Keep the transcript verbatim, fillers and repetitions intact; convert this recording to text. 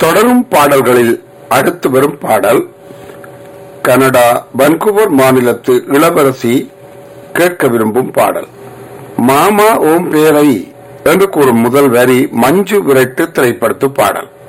தொடரும் பாடல்களில் அடுத்து வரும் பாடல் கனடா வன்கூவர் மாநிலத்து இளவரசி கேட்க விரும்பும் பாடல். மாமா ஓம் பேரை என்று கூறும் முதல் வரி மஞ்சு விரட்டு திரைப்படத்து பாடல்.